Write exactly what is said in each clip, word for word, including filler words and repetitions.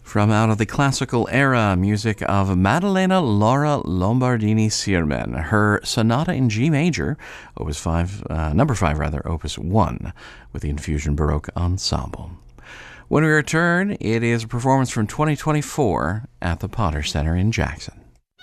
From out of the classical era, music of Maddalena Laura Lombardini-Sirmen, her Sonata in G Major, Opus five, uh, number five rather, Opus one, with the Infusion Baroque Ensemble. When we return, it is a performance from twenty twenty-four at the Potter Center in Jackson.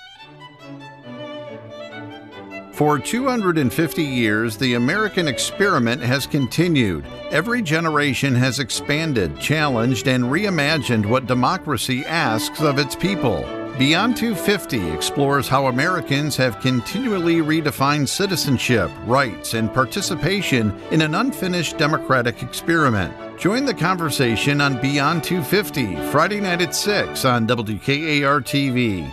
For two hundred fifty years, the American experiment has continued. Every generation has expanded, challenged, and reimagined what democracy asks of its people. Beyond two fifty explores how Americans have continually redefined citizenship, rights, and participation in an unfinished democratic experiment. Join the conversation on Beyond two fifty, Friday night at six on W K A R T V.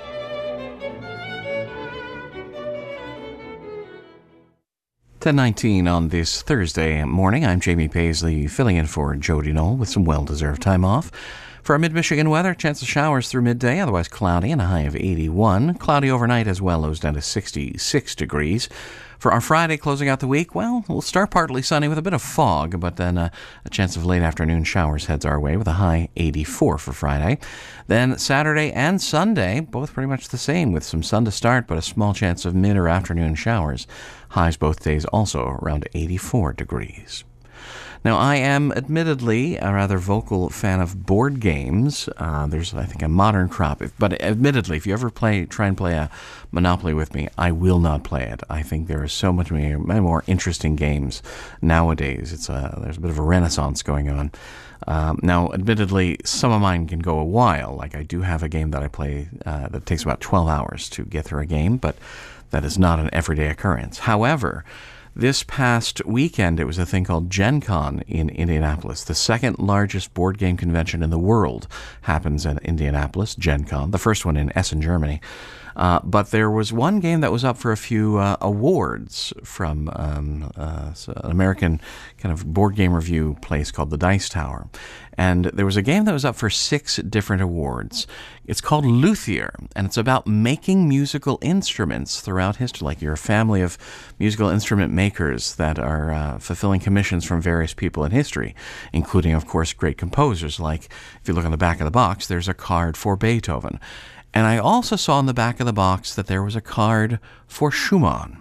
ten nineteen on this Thursday morning. I'm Jamie Paisley, filling in for Jody Knoll with some well-deserved time off. For our mid-Michigan weather, chance of showers through midday, otherwise cloudy and a high of eighty-one. Cloudy overnight as well, lows down to sixty-six degrees. For our Friday, closing out the week, well, we'll start partly sunny with a bit of fog, but then uh, a chance of late afternoon showers heads our way with a high eighty-four for Friday. Then Saturday and Sunday, both pretty much the same with some sun to start, but a small chance of mid or afternoon showers. Highs both days also around eighty-four degrees. Now, I am admittedly a rather vocal fan of board games. Uh, there's, I think, a modern crop. If, but admittedly, if you ever play, try and play a Monopoly with me, I will not play it. I think there are so much many, many more interesting games nowadays. It's a, there's a bit of a renaissance going on. Um, now, admittedly, some of mine can go a while. Like I do have a game that I play uh, that takes about twelve hours to get through a game, but that is not an everyday occurrence. However, this past weekend, it was a thing called Gen Con in Indianapolis. The second largest board game convention in the world happens in Indianapolis, Gen Con, the first one in Essen, Germany. Uh, but there was one game that was up for a few uh, awards from um, uh, an American kind of board game review place called the Dice Tower. And there was a game that was up for six different awards. It's called Luthier, and it's about making musical instruments throughout history. Like you're a family of musical instrument makers that are uh, fulfilling commissions from various people in history, including, of course, great composers. Like if you look on the back of the box, there's a card for Beethoven. And I also saw on the back of the box that there was a card for Schumann.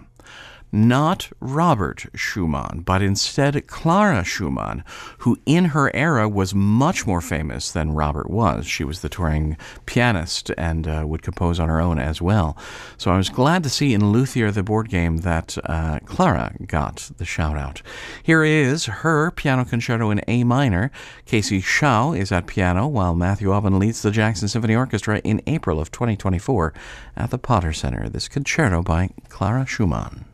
Not Robert Schumann, but instead Clara Schumann, who in her era was much more famous than Robert was. She was the touring pianist and uh, would compose on her own as well. So I was glad to see in Luthier, the board game, that uh, Clara got the shout-out. Here is her piano concerto in A minor. Casey Shaw is at piano, while Matthew Oben leads the Jackson Symphony Orchestra in April of twenty twenty-four at the Potter Center. This concerto by Clara Schumann.